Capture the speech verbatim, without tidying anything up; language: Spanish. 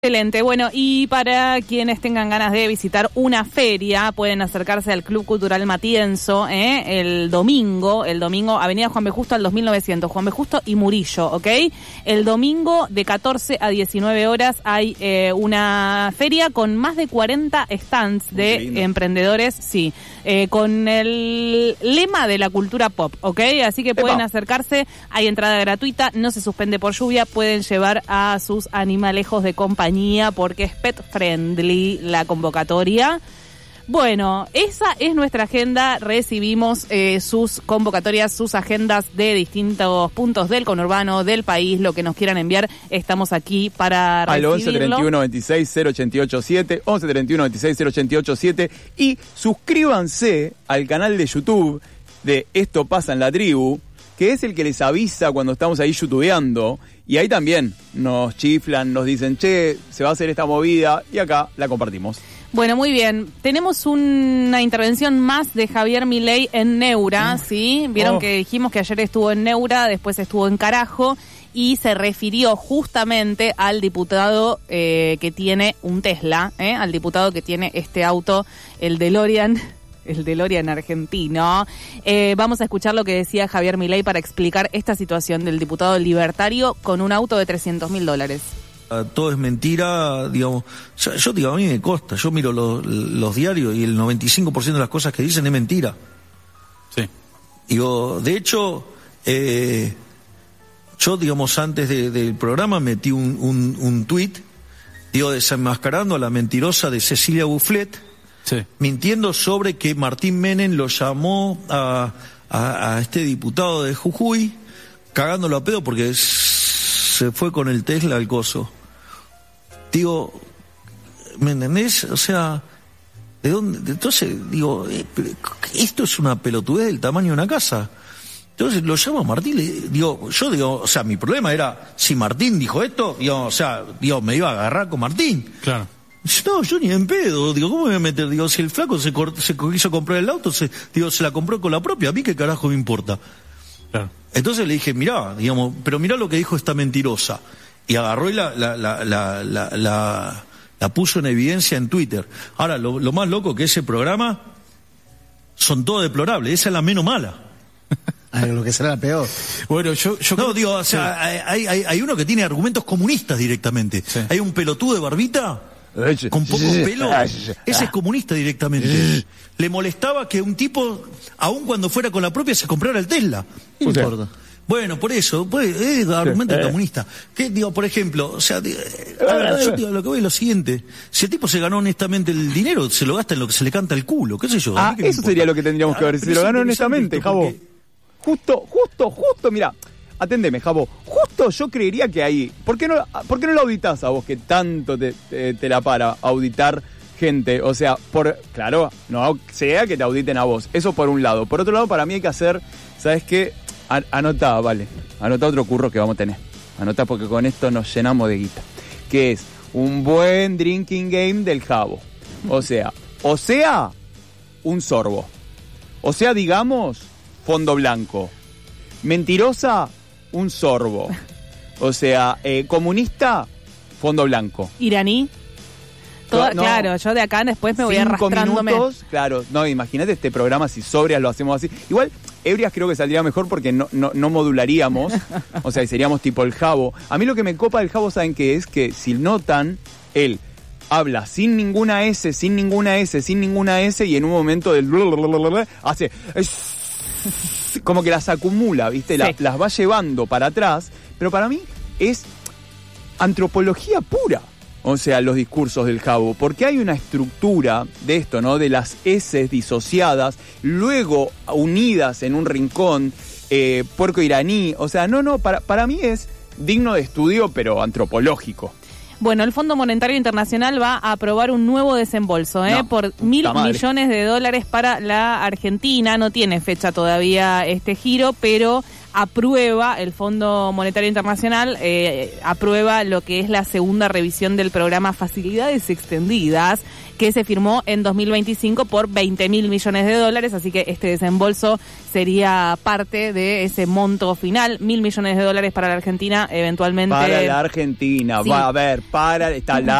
Excelente, bueno, y para quienes tengan ganas de visitar una feria, pueden acercarse al Club Cultural Matienzo, ¿eh? el domingo, el domingo, Avenida Juan B. Justo al dos mil novecientos, Juan B. Justo y Murillo, ¿ok? El domingo de catorce a diecinueve horas hay eh, una feria con más de cuarenta stands de emprendedores, sí, eh, con el lema de la cultura pop, ¿ok? Así que pueden Epa. acercarse, hay entrada gratuita, no se suspende por lluvia, pueden llevar a sus animalejos de compañía, porque es pet friendly la convocatoria. Bueno, esa es nuestra agenda. Recibimos eh, sus convocatorias, sus agendas de distintos puntos del conurbano, del país, lo que nos quieran enviar. Estamos aquí para recibirlo. Al once treinta y uno veintiséis cero ochenta y ocho siete, once treinta y uno veintiséis cero ochenta y ocho siete, y suscríbanse al canal de YouTube de Esto Pasa en la Tribu, que es el que les avisa cuando estamos ahí youtubeando, y ahí también nos chiflan, nos dicen, che, se va a hacer esta movida, y acá la compartimos. Bueno, muy bien. Tenemos una intervención más de Javier Milei en Neura, mm. ¿sí? Vieron oh. que dijimos que ayer estuvo en Neura, después estuvo en Carajo, y se refirió justamente al diputado eh, que tiene un Tesla, ¿eh? al diputado que tiene este auto, el DeLorean, el DeLorean argentino. Eh, vamos a escuchar lo que decía Javier Milei para explicar esta situación del diputado libertario con un auto de trescientos mil dólares. Todo es mentira, digamos. Yo, yo digo, a mí me consta, yo miro los, los diarios y el noventa y cinco por ciento de las cosas que dicen es mentira. Sí. Digo, de hecho, eh, yo, digamos, antes de, del programa metí un, un, un tuit, digo, desenmascarando a la mentirosa de Cecilia Bufflet, sí. mintiendo sobre que Martín Menem lo llamó a, a, a este diputado de Jujuy, cagándolo a pedo porque se fue con el Tesla al coso. Digo, ¿me entendés? O sea, ¿de dónde? Entonces, digo, eh, esto es una pelotudez del tamaño de una casa. Entonces lo llamo a Martín, le digo, yo digo, o sea, mi problema era, si Martín dijo esto, digo, o sea, digo, me iba a agarrar con Martín. Claro. No, yo ni en pedo, digo, ¿cómo me voy a meter? Digo, si el flaco se, se quiso comprar el auto, se, digo, se la compró con la propia, a mí qué carajo me importa. Claro. Entonces le dije, mirá, digamos, pero mirá lo que dijo esta mentirosa. Y agarró y la, la, la, la, la, la, la puso en evidencia en Twitter. Ahora, lo, lo más loco que ese programa son todos deplorables, esa es la menos mala. Ay, lo que será la peor. Bueno, yo, yo no, digo, o sea, sí. hay, hay, hay uno que tiene argumentos comunistas directamente. Sí. Hay un pelotudo de barbita con poco pelo, ese es comunista directamente. Le molestaba que un tipo, aun cuando fuera con la propia, se comprara el Tesla. No importa. Bueno, por eso, pues, es argumento sí. comunista. Que digo, por ejemplo, o sea, a ver, yo digo, lo que voy es lo siguiente: si el tipo se ganó honestamente el dinero, se lo gasta en lo que se le canta el culo, qué sé yo. Ah, eso sería lo que tendríamos que ver. Si se lo ganó honestamente, Jabo. Porque... Justo, justo, justo, mira, atendeme, Jabo. Justo yo creería que ahí, ¿por qué no, por qué no lo auditás a vos que tanto te, te, te la para auditar gente? O sea, por, claro, no sea que te auditen a vos, eso por un lado. Por otro lado, para mí hay que hacer, ¿sabes qué? Anotá, vale, anotá otro curro que vamos a tener. Anotá porque con esto nos llenamos de guita. Que es un buen drinking game del Jabo. O sea, o sea, un sorbo. O sea, digamos, fondo blanco. Mentirosa, un sorbo. O sea, eh, comunista, fondo blanco. Iraní. Toda, no, claro, yo de acá después me voy arrastrándome. Minutos, claro, no, imagínate este programa si sobrias lo hacemos así. Igual, ebrias creo que saldría mejor porque no, no, no modularíamos, o sea, seríamos tipo el Jabo. A mí lo que me copa del Jabo, ¿saben qué es? Que si notan, él habla sin ninguna S, sin ninguna S, sin ninguna S, y en un momento del hace como que las acumula, ¿viste? Sí. La, las va llevando para atrás, pero para mí es antropología pura. O sea, los discursos del Jabo, porque hay una estructura de esto, ¿no? De las S disociadas, luego unidas en un rincón, eh, puerco iraní, o sea, no, no, para, para mí es digno de estudio, pero antropológico. Bueno, el Fondo Monetario Internacional va a aprobar un nuevo desembolso, ¿eh? No, por mil millones de dólares para la Argentina. No tiene fecha todavía este giro, pero aprueba, el Fondo Monetario Internacional eh, aprueba lo que es la segunda revisión del programa Facilidades Extendidas, que se firmó en dos mil veinticinco por veinte mil millones de dólares, así que este desembolso sería parte de ese monto final, mil millones de dólares para la Argentina, eventualmente. Para la Argentina, Sí. va a ver, para, está la